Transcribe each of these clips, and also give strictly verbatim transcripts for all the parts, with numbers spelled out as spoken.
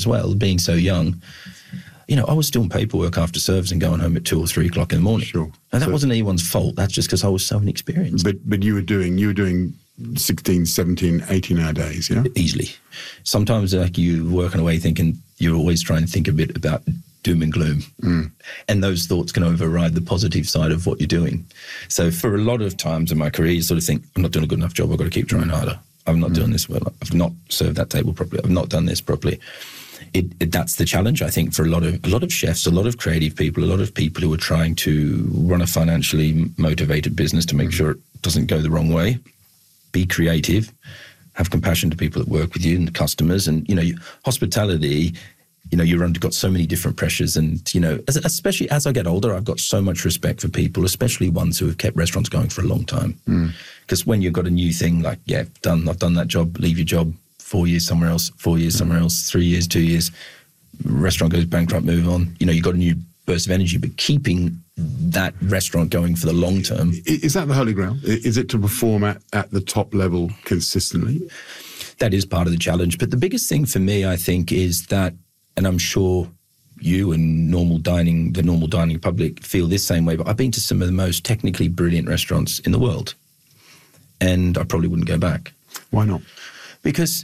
as well, being so young. You know, I was doing paperwork after service and going home at two or three o'clock in the morning. Sure. And that so, wasn't anyone's fault. That's just because I was so inexperienced. But but you were doing you were doing sixteen, seventeen, eighteen hour days, yeah? Easily. Sometimes like you working away thinking you're always trying to think a bit about doom and gloom. Mm. And those thoughts can override the positive side of what you're doing. So for a lot of times in my career, you sort of think, I'm not doing a good enough job. I've got to keep trying harder. I'm not mm. doing this well. I've not served that table properly. I've not done this properly. It, it, that's the challenge, I think, for a lot of a lot of chefs, a lot of creative people, a lot of people who are trying to run a financially motivated business to make mm. sure it doesn't go the wrong way. Be creative, have compassion to people that work with you and the customers. And, you know, hospitality, you know, you're under got so many different pressures. And, you know, as, especially as I get older, I've got so much respect for people, especially ones who have kept restaurants going for a long time. Because mm. when you've got a new thing, like, yeah, done, I've done that job, leave your job, four years somewhere else, four years mm. somewhere else, three years, two years, restaurant goes bankrupt, move on. You know, you've got a new burst of energy, but keeping that restaurant going for the long term. Is that the holy grail? Is it to perform at, at the top level consistently? That is part of the challenge. But the biggest thing for me, I think, is that, and I'm sure you and normal dining, the normal dining public feel this same way, but I've been to some of the most technically brilliant restaurants in the world. And I probably wouldn't go back. Why not? Because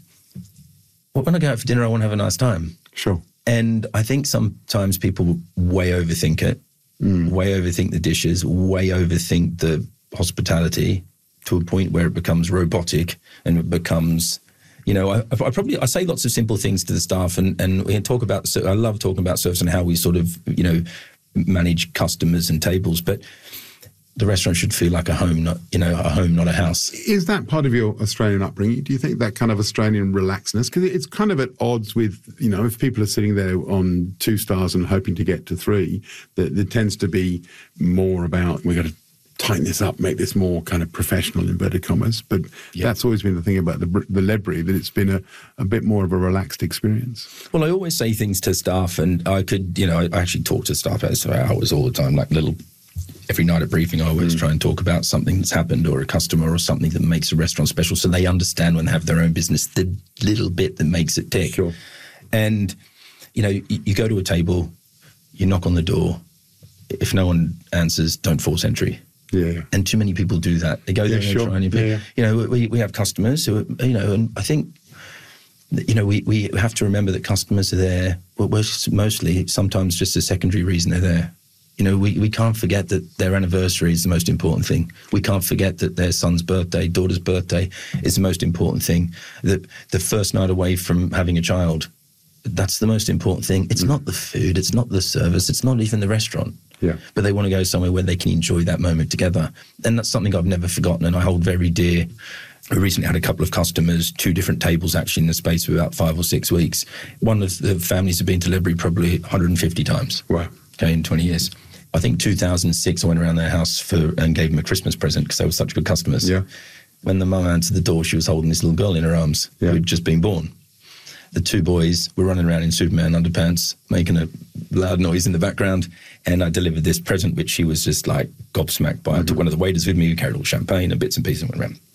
when I go out for dinner, I want to have a nice time. Sure. And I think sometimes people way overthink it, mm. way overthink the dishes, way overthink the hospitality to a point where it becomes robotic and it becomes, you know, I, I probably, I say lots of simple things to the staff and, and we talk about, I love talking about service and how we sort of, you know, manage customers and tables, but the restaurant should feel like a home, not, you know, a home, not a house. Is that part of your Australian upbringing? Do you think that kind of Australian relaxedness? Because it's kind of at odds with, you know, if people are sitting there on two stars and hoping to get to three, that there tends to be more about, we've got to tighten this up, make this more kind of professional, inverted commas. But yep. that's always been the thing about the, the Ledbury, that it's been a, a bit more of a relaxed experience. Well, I always say things to staff and I could, you know, I actually talk to staff for hours all the time, like little... Every night at briefing, I always mm. try and talk about something that's happened or a customer or something that makes a restaurant special so they understand when they have their own business, the little bit that makes it tick. Sure. And, you know, you, you go to a table, you knock on the door. If no one answers, don't force entry. Yeah. And too many people do that. They go there yeah, and sure. try and, yeah, yeah. you know, we, we have customers who, are, you know, and I think, you know, we, we have to remember that customers are there, well, mostly sometimes just a secondary reason they're there. You know, we, we can't forget that their anniversary is the most important thing. We can't forget that their son's birthday, daughter's birthday is the most important thing. The, the first night away from having a child, that's the most important thing. It's mm. not the food, it's not the service, it's not even the restaurant. Yeah. But they want to go somewhere where they can enjoy that moment together. And that's something I've never forgotten and I hold very dear. We recently had a couple of customers, two different tables actually in the space of about five or six weeks. One of the families have been to Ledbury probably one hundred fifty times. Wow. Okay, in twenty years. I think two thousand six, I went around their house for and gave them a Christmas present because they were such good customers. Yeah. When the mum answered the door, she was holding this little girl in her arms yeah. who'd just been born. The two boys were running around in Superman underpants, making a loud noise in the background, and I delivered this present, which she was just like gobsmacked by. Mm-hmm. I took one of the waiters with me, who carried all champagne and bits and pieces and went around.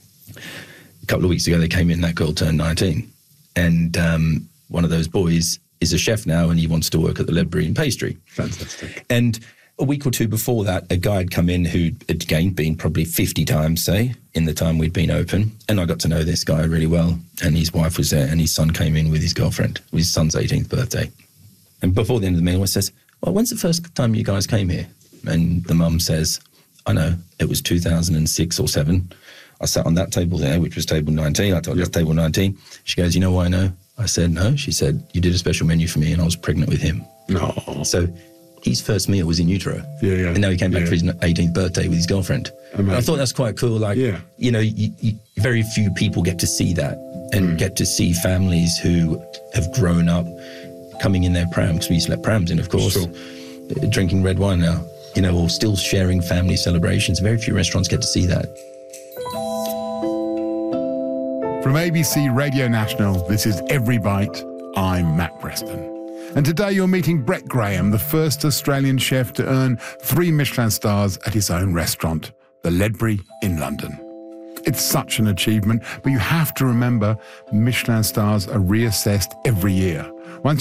A couple of weeks ago, they came in, that girl turned nineteen, and um, one of those boys is a chef now, and he wants to work at the Ledbury in pastry. Fantastic. And a week or two before that, a guy had come in who'd, again, been probably fifty times, say, in the time we'd been open. And I got to know this guy really well. And his wife was there, and his son came in with his girlfriend. It was his son's eighteenth birthday. And before the end of the meal, I says, well, when's the first time you guys came here? And the mum says, I know, it was two thousand six or seven. I sat on that table there, which was table nineteen. I told her, that's table nineteen. She goes, you know why I know? I said, no. She said, you did a special menu for me, and I was pregnant with him. No. So his first meal was in utero. Yeah, yeah. And now he came back yeah. for his eighteenth birthday with his girlfriend. And I thought that's quite cool. Like, yeah. you know, you, you, very few people get to see that and mm. get to see families who have grown up coming in their pram, because we used to let prams in, of course, sure. drinking red wine now, you know, or still sharing family celebrations. Very few restaurants get to see that. From A B C Radio National, this is Every Bite. I'm Matt Preston. And today you're meeting Brett Graham, the first Australian chef to earn three Michelin stars at his own restaurant, the Ledbury in London. It's such an achievement, but you have to remember Michelin stars are reassessed every year. Once